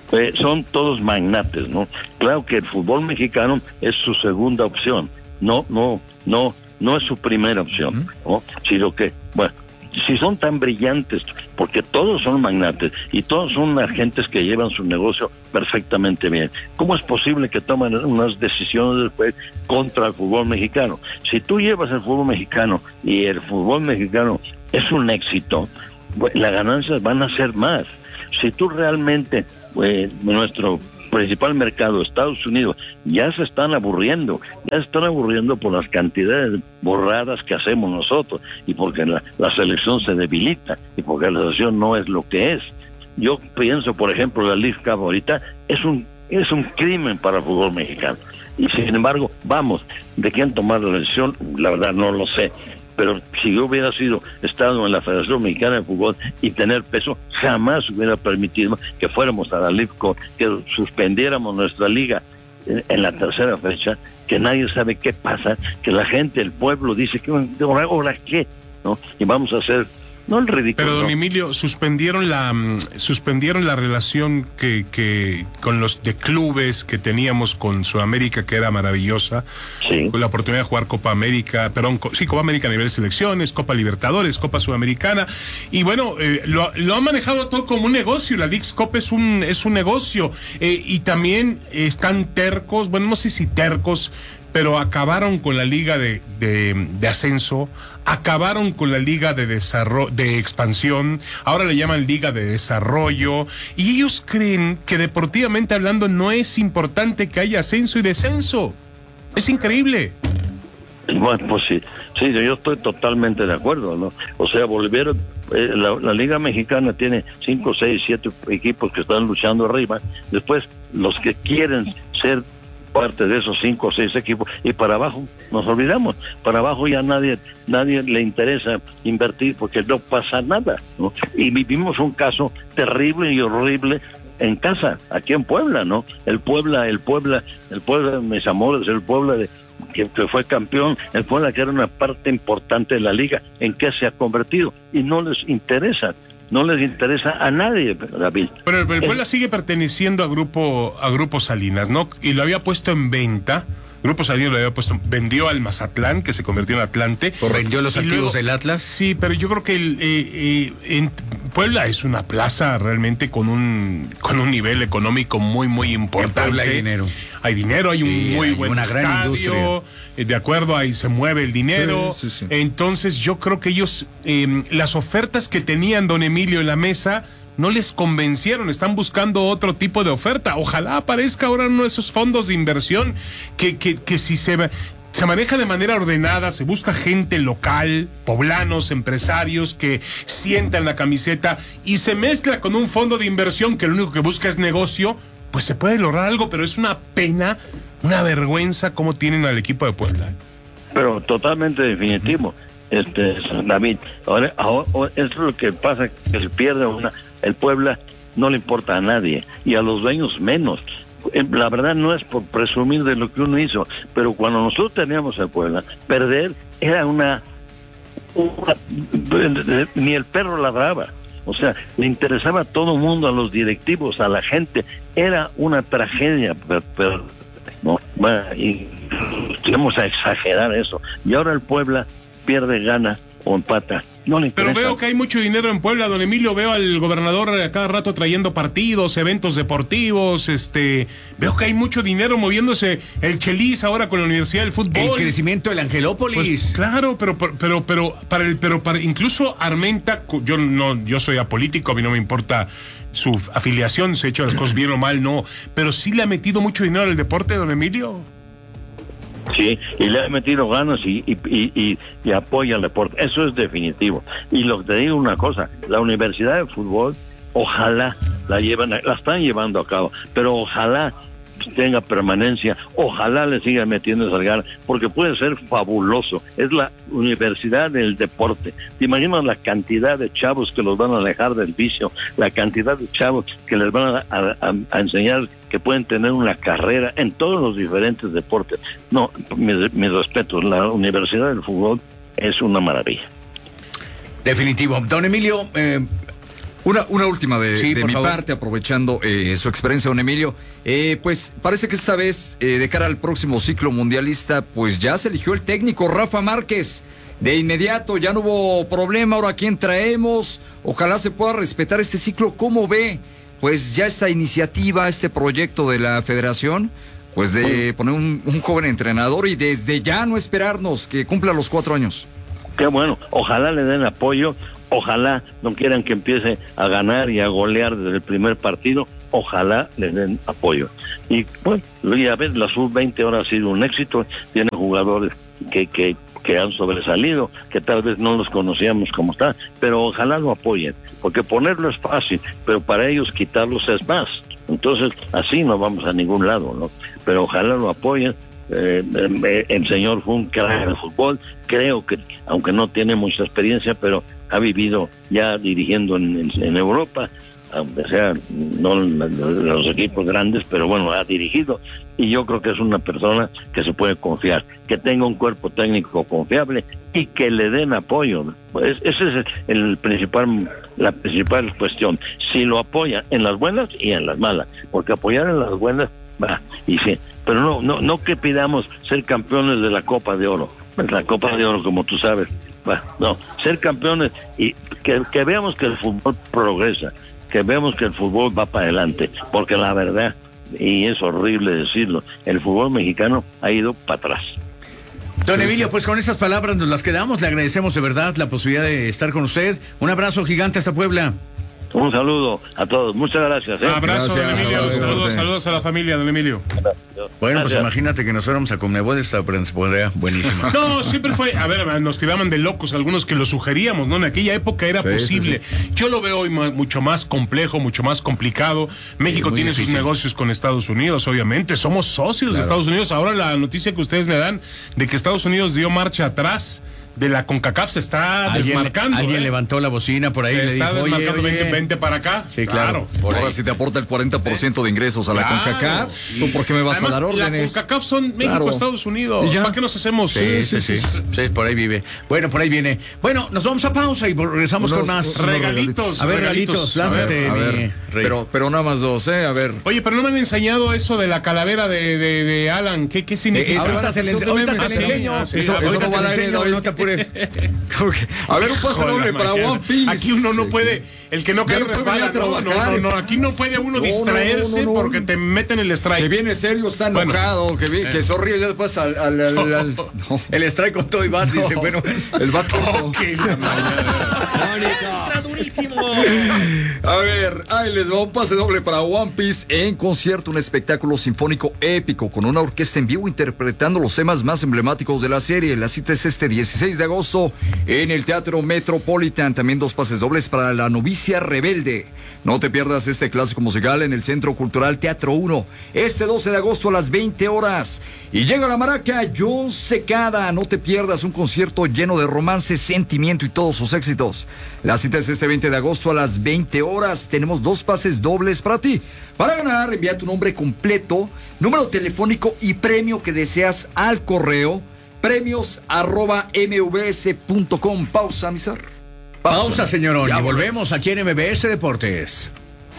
eh, son todos magnates, ¿no? Claro que el fútbol mexicano es su segunda opción, no, no, no, no es su primera opción, ¿no? Sino que, bueno, si son tan brillantes, porque todos son magnates y todos son agentes que llevan su negocio perfectamente bien, ¿cómo es posible que tomen unas decisiones después contra el fútbol mexicano? Si tú llevas el fútbol mexicano y el fútbol mexicano es un éxito, las ganancias van a ser más. Si tú realmente, eh, nuestro principal mercado, Estados Unidos, ya se están aburriendo, ya se están aburriendo por las cantidades borradas que hacemos nosotros y porque la, la selección se debilita y porque la selección no es lo que es. Yo pienso, por ejemplo, la League Cup ahorita es un es un crimen para el fútbol mexicano y sin embargo, vamos, de quién tomar la decisión, la verdad no lo sé. Pero si yo hubiera sido estado en la Federación Mexicana de Fútbol y tener peso, jamás hubiera permitido que fuéramos a la League Cup, que suspendiéramos nuestra liga en, en la tercera fecha, que nadie sabe qué pasa, que la gente, el pueblo dice que ahora, ahora qué, ¿no? Y vamos a hacer no el ridículo. Pero don no. Emilio, suspendieron la suspendieron la relación que, que con los de clubes que teníamos con Sudamérica, que era maravillosa, sí. Con la oportunidad de jugar Copa América, perdón, co, sí, Copa América a nivel de selecciones, Copa Libertadores, Copa Sudamericana, y bueno, eh, lo, lo han manejado todo como un negocio. La Leagues Cup es un, es un negocio, eh, y también están tercos, bueno, no sé si tercos, pero acabaron con la liga de, de, de ascenso, acabaron con la liga de desarrollo, de expansión, ahora le llaman liga de desarrollo, y ellos creen que deportivamente hablando no es importante que haya ascenso y descenso. Es increíble. Bueno, pues sí, sí, yo estoy totalmente de acuerdo, ¿no? O sea, volvieron, eh, la, la Liga Mexicana tiene cinco, seis, siete equipos que están luchando arriba, después los que quieren ser parte de esos cinco o seis equipos, y para abajo nos olvidamos, para abajo ya nadie nadie le interesa invertir porque no pasa nada, ¿no? Y vivimos un caso terrible y horrible en casa, aquí en Puebla, ¿no? El Puebla, el Puebla, el Puebla de mis amores, el Puebla de que, que fue campeón, el Puebla que era una parte importante de la liga, ¿en qué se ha convertido? Y no les interesa. No les interesa a nadie, David. Pero el, el Puebla sigue perteneciendo a Grupo a Grupo Salinas, ¿no? Y lo había puesto en venta. Grupo Salinas lo había puesto, vendió al Mazatlán, que se convirtió en Atlante. ¿O vendió los y activos luego, del Atlas? Sí, pero yo creo que el, eh, eh, en Puebla es una plaza realmente con un con un nivel económico muy, muy importante. En Puebla hay dinero. Hay dinero, hay sí, un muy hay buen una estadio, gran industria. De acuerdo, ahí se mueve el dinero. Sí, sí, sí. Entonces yo creo que ellos, eh, las ofertas que tenían don Emilio en la mesa, no les convencieron, están buscando otro tipo de oferta. Ojalá aparezca ahora uno de esos fondos de inversión que, que, que si se, se maneja de manera ordenada, se busca gente local, poblanos, empresarios que sientan la camiseta y se mezcla con un fondo de inversión que lo único que busca es negocio, pues se puede lograr algo, pero es una pena, una vergüenza cómo tienen al equipo de Puebla. Pero totalmente definitivo, este David. Ahora, ahora eso es lo que pasa, que se pierde una. El Puebla no le importa a nadie y a los dueños menos. La verdad no es por presumir de lo que uno hizo, pero cuando nosotros teníamos el Puebla, perder era una, una ni el perro ladraba. O sea, le interesaba a todo el mundo, a los directivos, a la gente. Era una tragedia, pero, pero no, bueno, y vamos a exagerar eso. Y ahora el Puebla pierde, gana o empata. No le interesa. Pero veo que hay mucho dinero en Puebla, don Emilio. Veo al gobernador a cada rato trayendo partidos, eventos deportivos. Este, veo que hay mucho dinero moviéndose. El Chelis ahora con la Universidad del Fútbol. El crecimiento del Angelópolis. Pues, claro, pero pero pero para el pero para incluso Armenta, yo no yo soy apolítico, a mí no me importa su afiliación, se ha hecho las cosas bien o mal, no, pero sí le ha metido mucho dinero al deporte, don Emilio. Sí, y le ha metido ganas y, y, y, y, y apoya el deporte. Eso es definitivo. Y lo que te digo una cosa, la Universidad de Fútbol, ojalá la llevan, la están llevando a cabo, pero ojalá tenga permanencia, ojalá le sigan metiendo esa ganas, porque puede ser fabuloso. Es la universidad del deporte. ¿Te imaginas la cantidad de chavos que los van a alejar del vicio? La cantidad de chavos que les van a, a, a enseñar que pueden tener una carrera en todos los diferentes deportes. No, mis, mis respetos, la Universidad del Fútbol es una maravilla. Definitivo. Don Emilio, eh, Una, una última de, sí, de mi favor. parte, aprovechando eh, su experiencia, don Emilio. Eh, pues parece que esta vez, eh, de cara al próximo ciclo mundialista, pues ya se eligió el técnico Rafa Márquez. De inmediato, ya no hubo problema. Ahora, ¿quién traemos? Ojalá se pueda respetar este ciclo. ¿Cómo ve? Pues ya esta iniciativa, este proyecto de la federación, pues de poner un, un joven entrenador y desde ya no esperarnos que cumpla los cuatro años. Qué bueno, ojalá le den apoyo. Ojalá no quieran que empiece a ganar y a golear desde el primer partido. Ojalá les den apoyo. Y bueno, ya ves, la sub veinte ahora ha sido un éxito. Tiene jugadores que, que, que han sobresalido, que tal vez no los conocíamos como está, pero ojalá lo apoyen, porque ponerlo es fácil, pero para ellos quitarlos es más. Entonces, así no vamos a ningún lado, ¿no? Pero ojalá lo apoyen. Eh, eh, el señor fue un crack de fútbol. Creo que, aunque no tiene mucha experiencia, pero ha vivido ya dirigiendo en, en, en Europa, aunque sea no los equipos grandes, pero bueno, ha dirigido, y yo creo que es una persona que se puede confiar, que tenga un cuerpo técnico confiable y que le den apoyo. Pues ese es el principal, la principal cuestión. Si lo apoya en las buenas y en las malas, porque apoyar en las buenas va, y sí, pero no, no, no que pidamos ser campeones de la Copa de Oro. La Copa de Oro, como tú sabes, va, no, ser campeones y que, que veamos que el fútbol progresa, que veamos que el fútbol va para adelante, porque la verdad, y es horrible decirlo, el fútbol mexicano ha ido para atrás. Don Emilio, pues con estas palabras nos las quedamos, le agradecemos de verdad la posibilidad de estar con usted. Un abrazo gigante hasta Puebla. Un saludo a todos, muchas gracias. ¿eh? Abrazo, Gracias, don Emilio, abrazo, saludos, fuerte. saludos a la familia, don Emilio. Bueno, pues Gracias. imagínate que nos fuéramos a Conmebol, esta prensa podría buenísima. No, siempre fue, a ver, nos tiraban de locos algunos que lo sugeríamos, ¿no? En aquella época era Sí, posible. sí, sí. Yo lo veo hoy ma- mucho más complejo, mucho más complicado. México muy tiene difícil. sus negocios con Estados Unidos, obviamente. Somos socios de Estados Unidos. Ahora la noticia que ustedes me dan de que Estados Unidos dio marcha atrás de la CONCACAF se está Alguien, desmarcando. alguien ¿eh? levantó la bocina por ahí Se y le está dijo, oye, desmarcando, oye. vente, vente para acá. Sí, claro. Por Ahora ahí. si te aporta el cuarenta por ciento de ingresos a la Claro. CONCACAF, ¿tú por qué me vas Además, a dar la órdenes? CONCACAF son México, Claro. Estados Unidos. ¿Y ya? ¿Para qué nos hacemos? Sí, sí, sí, sí, por ahí vive. Bueno, por ahí viene. Bueno, nos vamos a pausa y regresamos Unos- con más. unos Regalitos. A ver, regalitos, lánzate, A ver, mi a ver, rey. pero, pero nada más dos, ¿eh? A ver. Oye, pero no me han enseñado eso de la calavera de, de, de Alan. ¿Qué, qué significa? Eh, Ahorita se le eso ahorita también te me- lo enseño. Ah, sí, Eso- ah, eso ahorita no te va lo al aire, enseño, David. no te apures. ¿Cómo que? A ver, un pase Joder, doble para mañana. One Piece. Aquí uno no Sí. puede, el que no cae Ya no puede resbala. venir a No, no, trabajar. no, no, aquí no puede uno No, no, distraerse no, no, no. porque te meten el strike. Que viene serio, está Bueno. enojado, que, vi- que sonríe ya después al... al, al- al- no. El strike con todo y bat, dice, bueno. El bat Oh, qué la mañana. A ver, ahí les va un pase doble para One Piece en concierto, un espectáculo sinfónico épico con una orquesta en vivo interpretando los temas más emblemáticos de la serie. La cita es este dieciséis de agosto en el Teatro Metropolitan. También dos pases dobles para La Novicia Rebelde. No te pierdas este clásico musical en el Centro Cultural Teatro uno este doce de agosto a las veinte horas. Y llega la maraca John Secada. No te pierdas un concierto lleno de romance, sentimiento y todos sus éxitos. La cita es este veinte de agosto a las veinte horas. Tenemos dos pases dobles para ti. Para ganar, envía tu nombre completo, número telefónico y premio que deseas al correo premios arroba mbs punto com. Pausa, mi ser. Pausa, señorón, Ya y volvemos. volvemos aquí en M B S Deportes.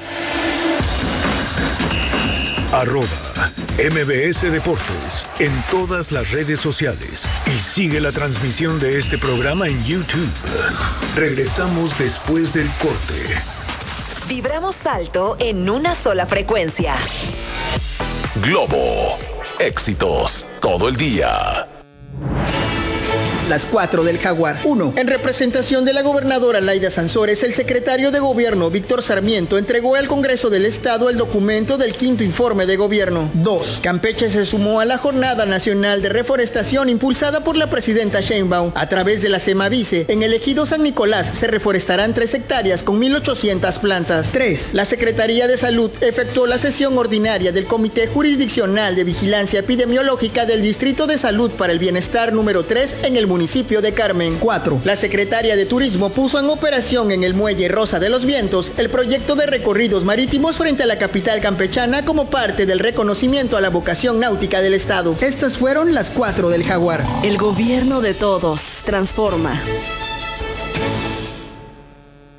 Arroba M B S Deportes en todas las redes sociales y sigue la transmisión de este programa en YouTube. Regresamos después del corte. Vibramos alto en una sola frecuencia. Globo. Éxitos todo el día. Las cuatro del Jaguar. uno. En representación de la gobernadora Laida Sansores, el secretario de Gobierno, Víctor Sarmiento, entregó al Congreso del Estado el documento del quinto informe de gobierno. dos. Campeche se sumó a la Jornada Nacional de Reforestación impulsada por la presidenta Sheinbaum a través de la Semavice. En el ejido San Nicolás se reforestarán tres hectáreas con mil ochocientas plantas. tres. La Secretaría de Salud efectuó la sesión ordinaria del Comité Jurisdiccional de Vigilancia Epidemiológica del Distrito de Salud para el Bienestar número tres en el municipio municipio de Carmen. cuatro. La Secretaria de Turismo puso en operación en el Muelle Rosa de los Vientos el proyecto de recorridos marítimos frente a la capital campechana como parte del reconocimiento a la vocación náutica del Estado. Estas fueron las cuatro del Jaguar. El gobierno de todos transforma.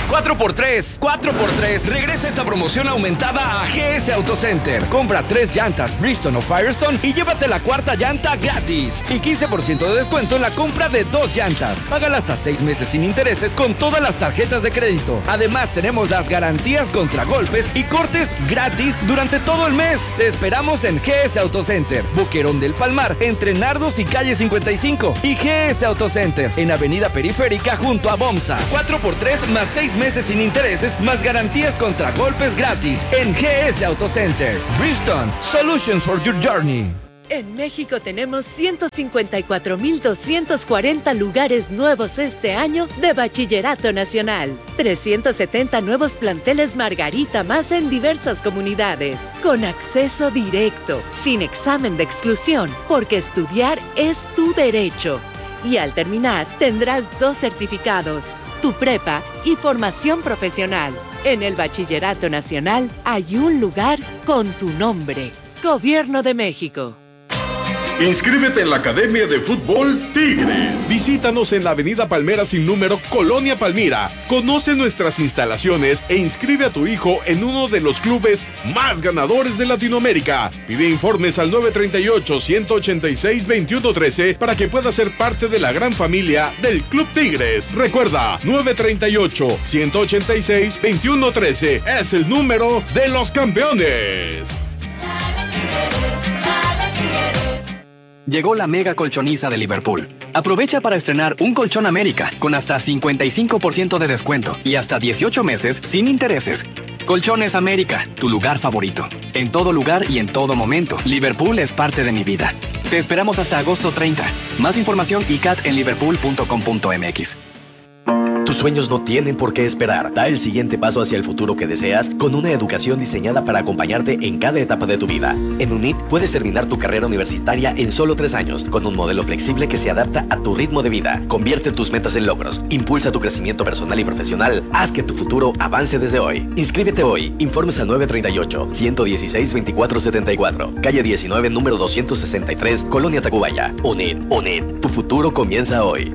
cuatro por tres. cuatro por tres. Regresa esta promoción aumentada a G S Auto Center. Compra tres llantas Bridgestone o Firestone y llévate la cuarta llanta gratis. Y quince por ciento de descuento en la compra de dos llantas. Págalas a seis meses sin intereses con todas las tarjetas de crédito. Además, tenemos las garantías contra golpes y cortes gratis durante todo el mes. Te esperamos en G S Auto Center, Boquerón del Palmar, entre Nardos y calle cincuenta y cinco. Y G S Auto Center, en Avenida Periférica junto a Bomsa. cuatro por tres más seis meses sin intereses, más garantías contra golpes gratis. En G S Auto Center. Bridgestone, Solutions for Your Journey. En México tenemos ciento cincuenta y cuatro mil doscientos cuarenta lugares nuevos este año de Bachillerato Nacional. trescientos setenta nuevos planteles Margarita más en diversas comunidades. Con acceso directo, sin examen de exclusión, porque estudiar es tu derecho. Y al terminar, tendrás dos certificados, tu prepa y formación profesional. En el Bachillerato Nacional hay un lugar con tu nombre. Gobierno de México. Inscríbete en la Academia de Fútbol Tigres. Visítanos en la Avenida Palmera sin número, Colonia Palmira. Conoce nuestras instalaciones e inscribe a tu hijo en uno de los clubes más ganadores de Latinoamérica. Pide informes al nueve tres ocho, uno ocho seis, dos uno uno tres para que puedas ser parte de la gran familia del Club Tigres. Recuerda, nueve tres ocho, uno ocho seis, dos uno uno tres es el número de los campeones. Llegó la mega colchoniza de Liverpool. Aprovecha para estrenar un colchón América con hasta cincuenta y cinco por ciento de descuento y hasta dieciocho meses sin intereses. Colchones América, tu lugar favorito. En todo lugar y en todo momento, Liverpool es parte de mi vida. Te esperamos hasta agosto treinta. Más información i c a t en liverpool punto com punto m x. Tus sueños no tienen por qué esperar. Da el siguiente paso hacia el futuro que deseas con una educación diseñada para acompañarte en cada etapa de tu vida. En UNIT puedes terminar tu carrera universitaria en solo tres años, con un modelo flexible que se adapta a tu ritmo de vida. Convierte tus metas en logros, impulsa tu crecimiento personal y profesional, haz que tu futuro avance desde hoy. Inscríbete hoy. Informes al nueve tres ocho, uno uno seis, dos cuatro siete cuatro, calle diecinueve, número doscientos sesenta y tres, Colonia Tacubaya. UNIT, UNIT, tu futuro comienza hoy.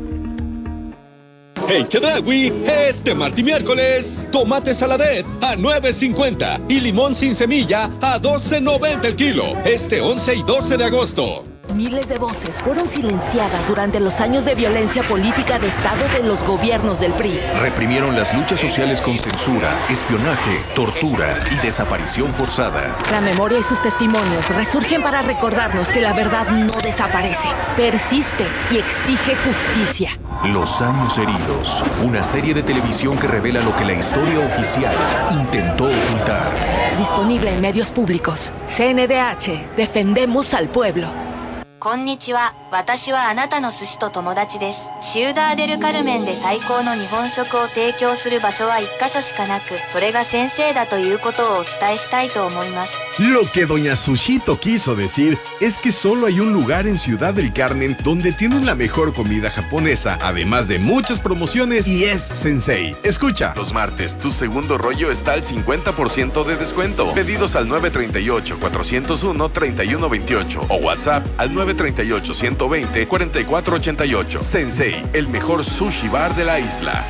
En Chedraui, este martes y miércoles, tomate saladet a nueve cincuenta y limón sin semilla a doce noventa el kilo. Este once y doce de agosto. Miles de voces fueron silenciadas durante los años de violencia política de Estado de los gobiernos del P R I. Reprimieron las luchas sociales con censura, espionaje, tortura y desaparición forzada. La memoria y sus testimonios resurgen para recordarnos que la verdad no desaparece, persiste y exige justicia. Los años heridos, una serie de televisión que revela lo que la historia oficial intentó ocultar. Disponible en medios públicos. C N D H, defendemos al pueblo. こんにちは。私はあなたの寿司と友達です。シウダーデルカルメンで最高の日本食を提供する場所は一箇所しかなく、それが先生だということをお伝えしたいと思います。 Lo que doña Sushito quiso decir es que solo hay un lugar en Ciudad del Carmen donde tienen la mejor comida japonesa, además de muchas promociones, y es Sensei. Escucha. Los martes, tu segundo rollo está al cincuenta por ciento de descuento. Pedidos al nueve tres ocho, cuatro cero uno, tres uno dos ocho o WhatsApp al nueve tres ocho, uno dos cero, cuatro cuatro ocho ocho. Sensei, el mejor sushi bar de la isla.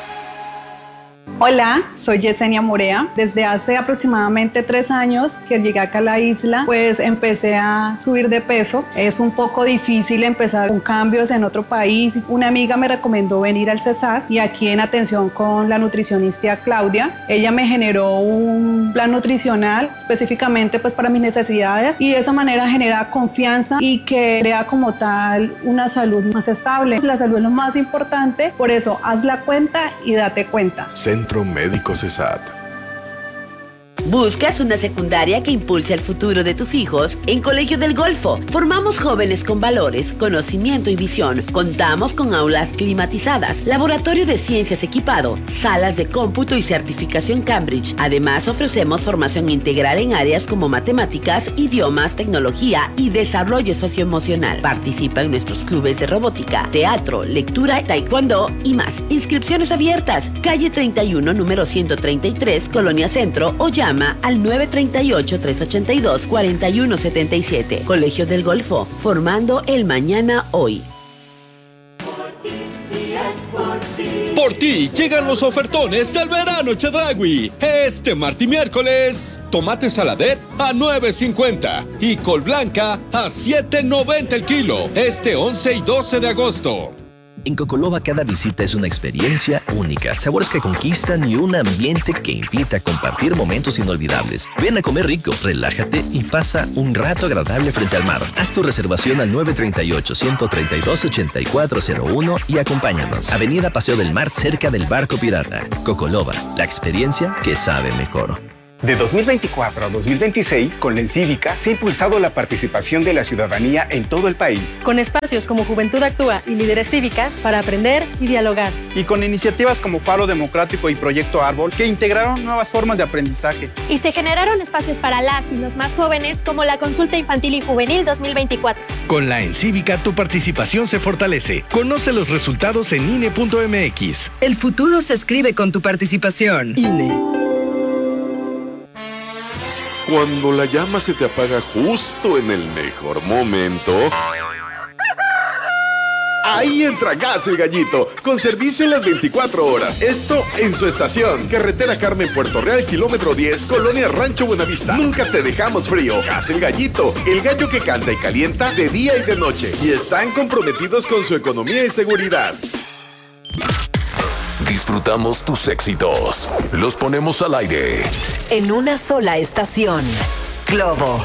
Hola, soy Yesenia Morea. Desde hace aproximadamente tres años que llegué acá a la isla, pues empecé a subir de peso. Es un poco difícil empezar con cambios en otro país. Una amiga me recomendó venir al Cesar y aquí en atención con la nutricionista Claudia, ella me generó un plan nutricional específicamente pues para mis necesidades y de esa manera genera confianza y que crea como tal una salud más estable. La salud es lo más importante, por eso haz la cuenta y date cuenta. Centro Médico CESAT. ¿Buscas una secundaria que impulse el futuro de tus hijos? En Colegio del Golfo, formamos jóvenes con valores, conocimiento y visión. Contamos con aulas climatizadas, laboratorio de ciencias equipado, salas de cómputo y certificación Cambridge. Además, ofrecemos formación integral en áreas como matemáticas, idiomas, tecnología y desarrollo socioemocional. Participa en nuestros clubes de robótica, teatro, lectura, taekwondo y más. Inscripciones abiertas. Calle treinta y uno, número ciento treinta y tres, Colonia Centro, o llama al nueve tres ocho, tres ocho dos, cuatro uno siete siete. Colegio del Golfo, formando el mañana hoy. Por Por ti llegan los ofertones del verano Chedraui. Este martes y miércoles, tomate saladet a nueve cincuenta y col blanca a siete noventa el kilo. Este once y doce de agosto. En Cocoloba cada visita es una experiencia única, sabores que conquistan y un ambiente que invita a compartir momentos inolvidables. Ven a comer rico, relájate y pasa un rato agradable frente al mar. Haz tu reservación al nueve tres ocho, uno tres dos, ocho cuatro cero uno y acompáñanos. Avenida Paseo del Mar, cerca del Barco Pirata. Cocoloba, la experiencia que sabe mejor. De dos mil veinticuatro a dos mil veintiséis, con la Encívica se ha impulsado la participación de la ciudadanía en todo el país. Con espacios como Juventud Actúa y Líderes Cívicas para aprender y dialogar. Y con iniciativas como Faro Democrático y Proyecto Árbol que integraron nuevas formas de aprendizaje. Y se generaron espacios para las y los más jóvenes como la Consulta Infantil y Juvenil dos mil veinticuatro. Con la Encívica tu participación se fortalece. Conoce los resultados en I N E punto M X. El futuro se escribe con tu participación. I N E. Cuando la llama se te apaga justo en el mejor momento, ahí entra Gas El Gallito, con servicio en las veinticuatro horas. Esto en su estación. Carretera Carmen, Puerto Real, kilómetro diez, Colonia Rancho Buenavista. Nunca te dejamos frío. Gas El Gallito, el gallo que canta y calienta de día y de noche. Y están comprometidos con su economía y seguridad. Disfrutamos tus éxitos. Los ponemos al aire. En una sola estación. Globo.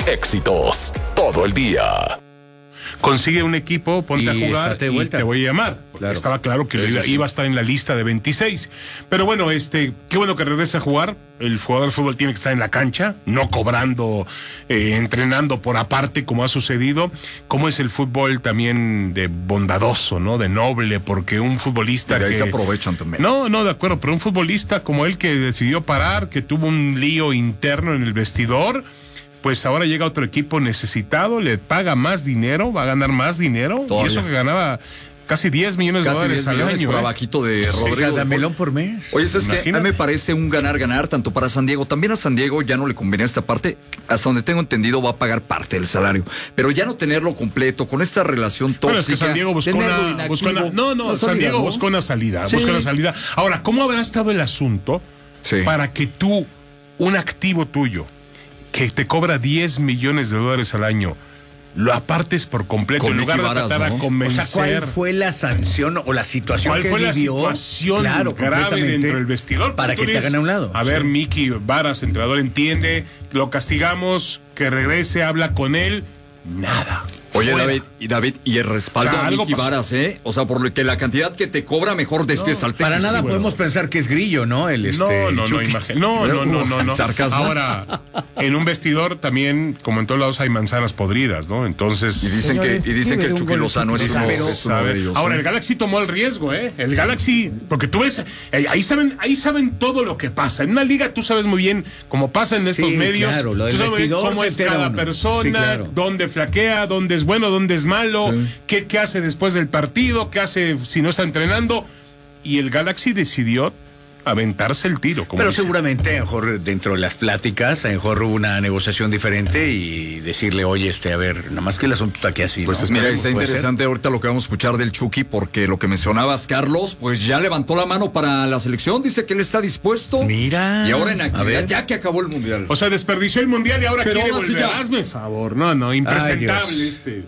Éxitos todo el día. Consigue un equipo, ponte a jugar y te voy a llamar. Claro. Estaba claro que iba, iba a estar en la lista de veintiséis. Pero bueno, este, qué bueno que regrese a jugar. El jugador de fútbol tiene que estar en la cancha, no cobrando, eh, entrenando por aparte, como ha sucedido. Cómo es el fútbol también de bondadoso, ¿no? De noble, porque un futbolista de ahí que... se aprovechan también. No, no, de acuerdo, pero un futbolista como él que decidió parar, que tuvo un lío interno en el vestidor, pues ahora llega otro equipo necesitado, le paga más dinero, va a ganar más dinero. Todavía. Y eso que ganaba casi diez millones de casi dólares al millones año. por ¿eh? abajito de Sí, Rodrigo. Cada melón por mes. Oye, es que Imagínate. a mí me parece un ganar-ganar tanto para San Diego. También a San Diego ya no le conviene esta parte. Hasta donde tengo entendido va a pagar parte del salario. Pero ya no tenerlo completo con esta relación tóxica. Bueno, es que San Diego buscó una, buscó una... No, no, San Diego ¿no? buscó una salida. Sí. Buscó una salida. Ahora, ¿cómo habrá estado el asunto sí. para que tú, un activo tuyo, que te cobra diez millones de dólares al año, lo apartes por completo, en lugar de tratar ¿no? a convencer? O sea, ¿cuál fue la sanción o la situación ¿Cuál que fue vivió? la situación claro, grave dentro del vestidor? Para que te hagan a un lado. A ver, sí. Miki Varas, entrenador, entiende, lo castigamos, que regrese, habla con él, nada. Oye, Fuera. David, y David, y el respaldo o sea, a Miki Varas, ¿eh? O sea, por lo que la cantidad que te cobra, mejor despies no, al técnico. Para nada sí, podemos bueno. pensar que es Grillo, ¿no? El este, no, no, no, imagínate. No, no, no, no, no. Sarcasmo. Ahora, en un vestidor también, como en todos lados, hay manzanas podridas, ¿no? Entonces. Y dicen señores, que, y dicen que el Chucky Lozano es uno, es uno de ellos. Ahora, ¿eh? el Galaxy tomó el riesgo, ¿eh? El Galaxy, porque tú ves, eh, ahí saben, ahí saben todo lo que pasa. En una liga tú sabes muy bien cómo pasa en estos sí, medios. Claro, lo del tú sabes vestidor cómo es cada uno. persona, sí, claro. dónde flaquea, dónde es bueno, dónde es malo, sí. qué, qué hace después del partido, qué hace si no está entrenando. Y el Galaxy decidió aventarse el tiro. Como Pero dice. seguramente, a lo mejor dentro de las pláticas, a lo mejor hubo una negociación diferente y decirle, oye, este, a ver, nada más que el asunto está aquí así. Pues ¿no? mira, está ¿Puede interesante ser? ahorita lo que vamos a escuchar del Chucky, porque lo que mencionabas, Carlos, pues ya levantó la mano para la selección, dice que él está dispuesto. Mira. Y ahora en actividad, ya que acabó el Mundial. O sea, desperdició el Mundial y ahora Pero quiere ahora sí volver. ya. Hazme favor, no, no, impresentable Ay, este.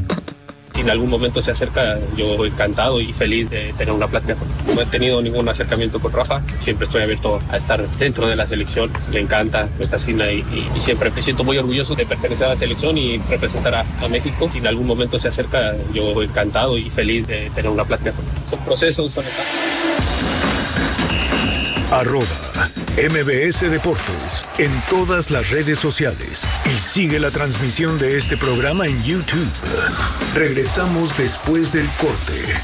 Si en algún momento se acerca, yo encantado y feliz de tener una plática. No he tenido ningún acercamiento con Rafa, siempre estoy abierto a estar dentro de la selección, me encanta, me fascina y, y, y siempre me siento muy orgulloso de pertenecer a la selección y representar a, a México. Si en algún momento se acerca, yo encantado y feliz de tener una plática. Son procesos, son etapas. Arroba M B S Deportes en todas las redes sociales y sigue la transmisión de este programa en YouTube. Regresamos después del corte.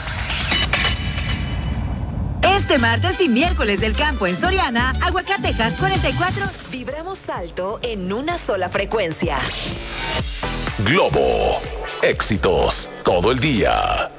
Este martes y miércoles del campo en Soriana, Aguacatejas cuarenta y cuatro. Vibramos alto en una sola frecuencia. Globo. Éxitos todo el día.